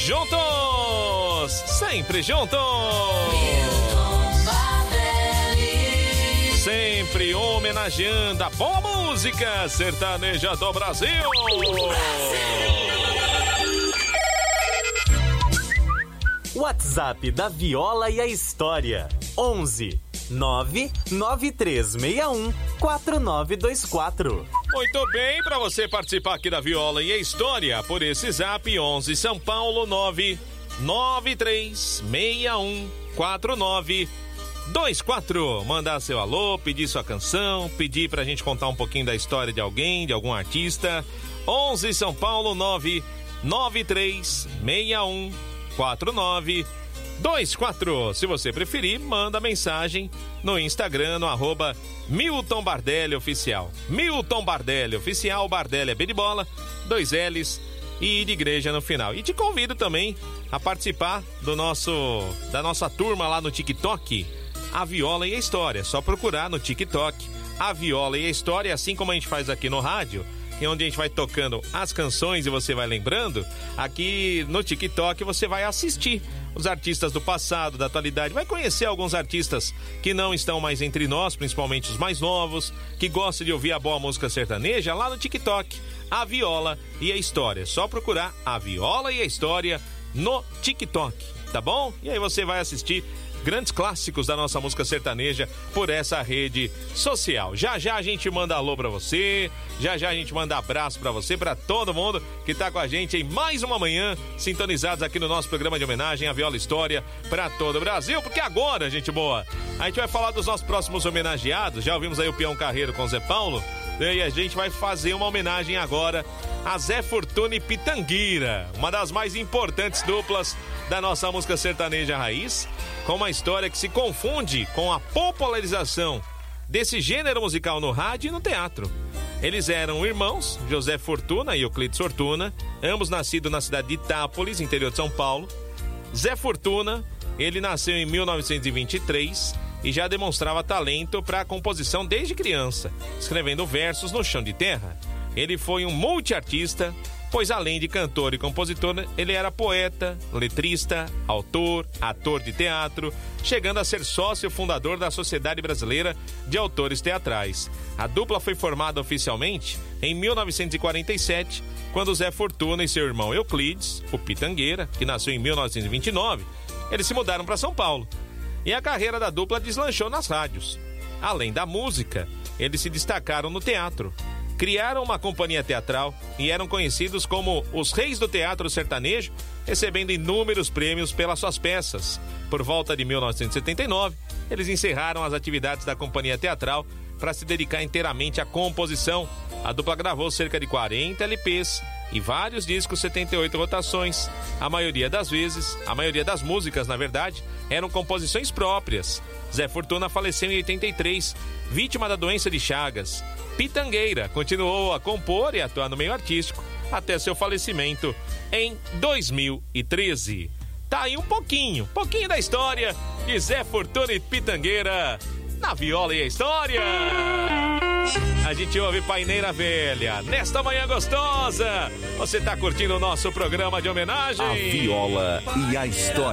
juntos, sempre juntos. Sempre homenageando a boa música sertaneja do Brasil. WhatsApp da Viola e a História: 11 99361 4924. Muito bem, para você participar aqui da Viola e a História, por esse zap 11 São Paulo 99361 4924. Mandar seu alô, pedir sua canção, pedir pra gente contar um pouquinho da história de alguém, de algum artista. 11 São Paulo 99361 4924. Se você preferir, manda mensagem no Instagram, no @ Milton Bardelli Oficial. Milton Bardelli Oficial, Bardelli é B de bola, 2 L's e de igreja no final. E te convido também a participar da nossa turma lá no TikTok, A Viola e a História. É só procurar no TikTok A Viola e a História, assim como a gente faz aqui no rádio, que é onde a gente vai tocando as canções e você vai lembrando. Aqui no TikTok você vai assistir os artistas do passado, da atualidade, vai conhecer alguns artistas que não estão mais entre nós, principalmente os mais novos, que gostam de ouvir a boa música sertaneja, lá no TikTok, A Viola e a História. É só procurar A Viola e a História no TikTok, tá bom? E aí você vai assistir grandes clássicos da nossa música sertaneja por essa rede social. Já já a gente manda alô pra você, já já a gente manda abraço pra você, pra todo mundo que tá com a gente em mais uma manhã, sintonizados aqui no nosso programa de homenagem à Viola História pra todo o Brasil, porque agora, gente boa, a gente vai falar dos nossos próximos homenageados. Já ouvimos aí o Peão Carreiro com o Zé Paulo, e a gente vai fazer uma homenagem agora a Zé Fortuna e Pitangueira, uma das mais importantes duplas da nossa música sertaneja raiz, com uma história que se confunde com a popularização desse gênero musical no rádio e no teatro. Eles eram irmãos, José Fortuna e Euclides Fortuna, ambos nascidos na cidade de Itápolis, interior de São Paulo. Zé Fortuna, ele nasceu em 1923 e já demonstrava talento para a composição desde criança, escrevendo versos no chão de terra. Ele foi um multiartista, pois além de cantor e compositor, ele era poeta, letrista, autor, ator de teatro, chegando a ser sócio fundador da Sociedade Brasileira de Autores Teatrais. A dupla foi formada oficialmente em 1947, quando Zé Fortuna e seu irmão Euclides, o Pitangueira, que nasceu em 1929, eles se mudaram para São Paulo. E a carreira da dupla deslanchou nas rádios. Além da música, eles se destacaram no teatro. Criaram uma companhia teatral e eram conhecidos como os reis do teatro sertanejo, recebendo inúmeros prêmios pelas suas peças. Por volta de 1979, eles encerraram as atividades da companhia teatral para se dedicar inteiramente à composição. A dupla gravou cerca de 40 LPs e vários discos, 78 rotações. A maioria das músicas, na verdade, eram composições próprias. Zé Fortuna faleceu em 83, vítima da doença de Chagas. Pitangueira continuou a compor e atuar no meio artístico até seu falecimento em 2013. Tá aí um pouquinho da história de Zé Fortuna e Pitangueira na Viola e a História. A gente ouve Paineira Velha nesta manhã gostosa. Você tá curtindo o nosso programa de homenagem? A Viola e a História.